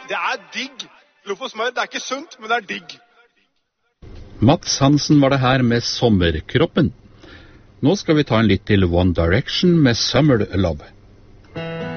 Det digg. Loff og smør, det ikke sunt, men det digg. Mats Hansen var det her med Sommerkroppen. Nå skal vi ta en litt til One Direction med Summer Love.